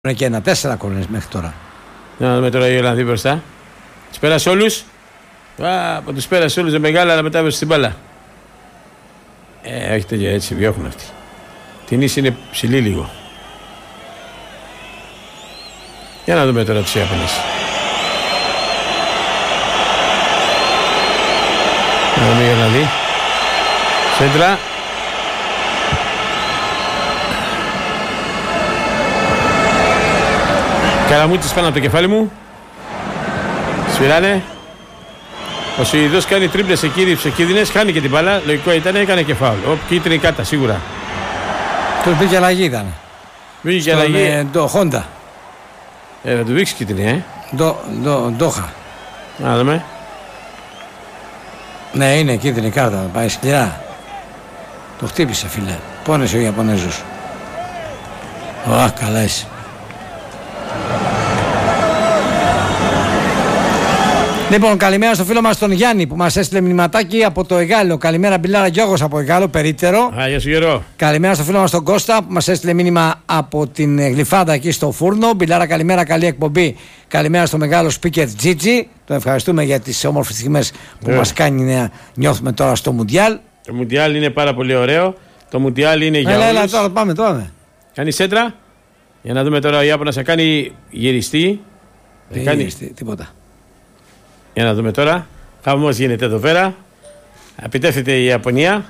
Είναι και 1-4 κόρνες μέχρι τώρα. Να δούμε τώρα οι Ολλανδοί μπροστά. Τους πέρασε όλους. Τους πέρασε όλους με μεγάλα, αλλά μετά έβασε στην μπάλα. Όχι τέτοια, έτσι βιώχουν αυτοί. Την ίση είναι ψηλή λίγο. Για να δούμε τώρα τους Ιάπωνες. Να δούμε οι Ολλανδοί. Σέντρα. Καραμούτσες πάνω από το κεφάλι μου. Σφυράνε. Ο Σουηδός κάνει τρίπλες εκεί ψεκίδινες. Χάνει και την μπάλα. Λογικό ήταν, έκανε και φάουλ. Κίτρινη κάρτα σίγουρα. Του μπήκε αλλαγή ήταν. Μπήκε και αλλαγή. Το Χόντα. Να του δείξει κίτρινη, Ντόχα. Να δούμε. Ναι, είναι κίτρινη κάρτα. Πάει σκληρά. Το χτύπησε, φίλε. Πόνεσε ο Ιαπωνέζος. Καλά είσαι. Λοιπόν, καλημέρα στο φίλο μας τον Γιάννη που μας έστειλε μηνυματάκι από το Εγάλο. Καλημέρα, Μπιλάρα, Γιώργος από Εγάλο, περίπτερο. Γεια σου, Γερό. Καλημέρα στο φίλο μας τον Κώστα που μας έστειλε μήνυμα από την Γλυφάδα εκεί στο φούρνο. Μπιλάρα, καλημέρα, καλή εκπομπή. Καλημέρα στο μεγάλο speaker Τζίτζι. Το ευχαριστούμε για τις όμορφες στιγμές που μας κάνει να νιώθουμε τώρα στο Μουντιάλ. Το Μουντιάλ είναι πάρα πολύ ωραίο. Το Μουντιάλ είναι για όλους. Έλα, τώρα πάμε. Κάνει σέντρα. Για να δούμε τώρα ο Ιάπωνας θα κάνει γυριστή. Δεν κάνει τίποτα. Για να δούμε τώρα. Χαμός γίνεται εδώ πέρα. Επιτέθεται η Ιαπωνία.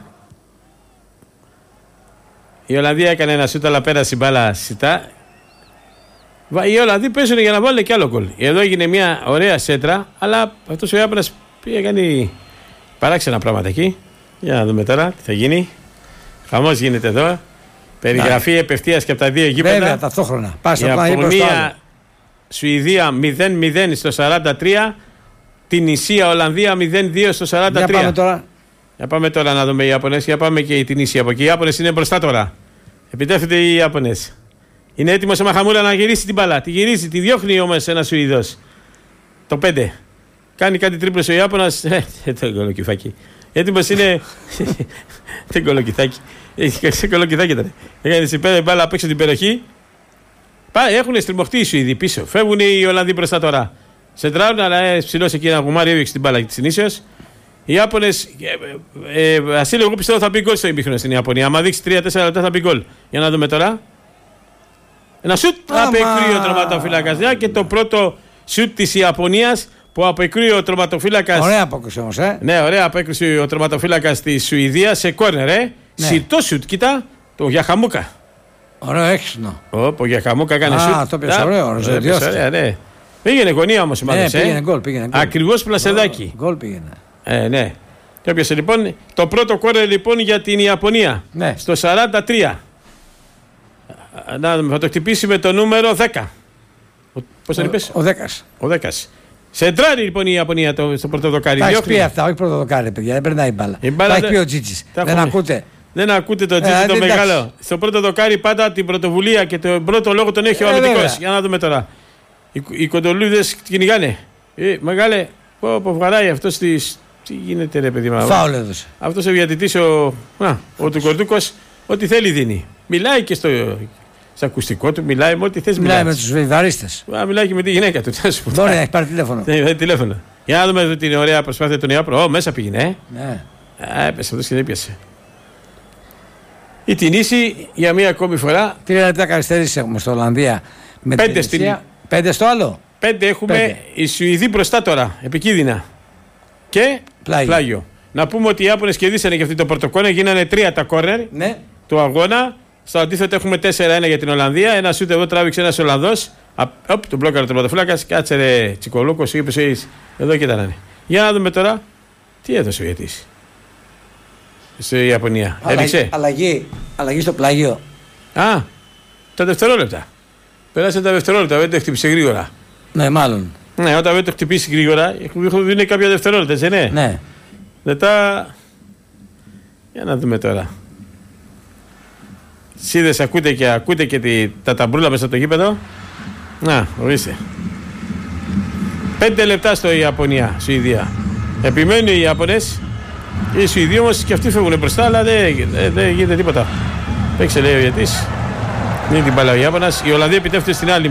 Η Ολλανδία έκανε ένα σούτ, αλλά πέρασε η μπάλα σιτά. Οι Ολλανδοί παίζουν για να βάλουν και άλλο γκολ. Εδώ έγινε μια ωραία σέντρα, αλλά αυτός ο Ιάπωνας πήγε κάνει παράξενα πράγματα εκεί. Για να δούμε τώρα τι θα γίνει. Χαμός γίνεται εδώ. Περιγραφή επευθείας και από τα δύο γήπεδα. Βέβαια, ταυτόχρονα. Η Ιαπωνία, Σουηδία 0-0 στο 43. Την Ισία Ολλανδία 0-2 στο 43. Για πάμε τώρα να δούμε οι Ιάπωνες. Για πάμε και την Ισία από εκεί. Οι Ιάπωνες είναι μπροστά τώρα. Επιτέθεται οι Ιάπωνες. Είναι έτοιμος ο Μαχαμούρα να γυρίσει την μπάλα. Τη γυρίζει, τη διώχνει όμως ένας Σουηδός. Το 5. Κάνει κάτι τρίπλος ο Ιάπωνας. Το κολοκυθάκι. Έτοιμος είναι. Το κολοκυθάκι. Σε κολοκυθάκι ήταν. Έκανε την μπάλα απ' έξω την περιοχή. Έχουν στριμωχτεί οι Σουηδοί πίσω. Φεύγουν οι Ολλανδοί μπροστά τώρα. Σεντράουν, αλλά ψηλός εκεί ένα γουμάρι έδιωξε την μπάλα της συνήσεως. Οι Ιάπωνες. Ασύλλογο, εγώ πιστεύω θα μπει γκολ στο ημίχρονο στην Ιαπωνία. Άμα δείξει 3-4 λεπτά θα μπει γκολ. Για να δούμε τώρα. Ένα σουτ απεκρούει ο τροματοφύλακας. Και το πρώτο σουτ της Ιαπωνίας που απεκρούει ο τροματοφύλακας. Ωραία απόκριση όμως, Ναι, ωραία απέκριση ο τροματοφύλακας της Σουηδίας σε κόρνερ, Ναι. Σιρτό σουτ, κοίτα, το Γιαχαμούκα. Ωραίο έξυπνο. Ο Γιαχαμούκα έκανε σουτ. Το πιάσε ωραίο, ναι. Πήγαινε γωνία όμως η μάδες. Πήγαινε γκολ. Ακριβώς πλασεδάκι. Γκολ πήγαινε. Ναι. Και έπιασε λοιπόν το πρώτο κόρνερ λοιπόν για την Ιαπωνία. Ναι. Στο 43. Θα το χτυπήσει με το νούμερο 10. Πώς τον είπες? Ο 10. Σεντράρει λοιπόν η Ιαπωνία στο πρώτο δοκάρι. Τα έχει πει αυτά, όχι πρώτο δοκάρι, παιδιά. Δεν περνάει η μπάλα. Τα έχει πει ο Τζίτζης. Δεν ακούτε. Δεν ακούτε το Τζίτζι το μεγάλο. Στο πρώτο δοκάρι πάντα την πρωτοβουλία και τον πρώτο λόγο τον έχει ο αμυντικός. Για να δούμε τώρα. Οι κοντολούδες κυνηγάνε. Μεγάλε, πω βαράει αυτός της. Τι γίνεται ρε παιδί μου. Φάουλ έδωσε. Αυτός ο διατητής ο του Κορδούκος ό,τι θέλει δίνει. Μιλάει και στο ακουστικό του, μιλάει με ό,τι θες. Μιλάει με τους βιδαρίστες. Μιλάει και με τη γυναίκα του. Μπορεί να έχει πάρει τηλέφωνο. Για να δούμε την ωραία προσπάθεια των Ιάπωνων. Μέσα πήγαινε. Ναι. Έπεσε αυτός και δεν πιασε. Η Τινήση για μία ακόμη φορά. 3 λεπτά καθυστερήσεις έχουμε στο Ολλανδία. 5 στο άλλο. 5 έχουμε. Οι Σουηδοί μπροστά τώρα. Επικίνδυνα. Και πλάγιο. Να πούμε ότι οι Ιάπωνες κερδίσανε και αυτή το πρωτοκόρνερ. Γίνανε 3 τα κόρνερ του αγώνα. Στο αντίθετο έχουμε 4-1 για την Ολλανδία. Ένα σούτ εδώ τράβηξε ένας Ολλανδός. Τον μπλόκαρε ο τερματοφύλακας. Κάτσε ρε Τσικολούκος. Είπε εδώ και ήταν. Για να δούμε τώρα τι έδωσε ο Ιετής στη Ιαπωνία. Έδειξε. Αλλαγή στο πλάγιο. Τα δευτερόλεπτα. Πέρασε τα δευτερόλεπτα. Δεν το χτύπησε γρήγορα. Ναι, μάλλον. Ναι, όταν δεν το χτυπήσει γρήγορα, είναι κάποια δευτερόλεπτα, έτσι, ναι. Μετά. Για να δούμε τώρα. Σίδες ακούτε και τα ταμπρούλα μέσα στο γήπεδο. Να, ορίστε. 5 λεπτά στο Ιαπωνία, Σουηδία. Επιμένουν οι Ιάπωνες. Οι Σουηδοί όμως και αυτοί φεύγουν μπροστά, αλλά δεν γίνεται τίποτα. Παίξε, λέει ο Ιετής. Είναι την μπάλα ο Ιάπωνας. Η Ολλανδία επιτεύχεται στην άλλη